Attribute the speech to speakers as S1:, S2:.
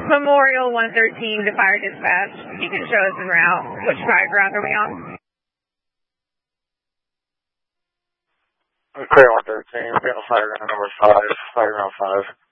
S1: Memorial 113 to Fire Dispatch. You can show us en route. Which fire ground are we on?
S2: Clear 113, we have fire ground number 5, fire ground 5.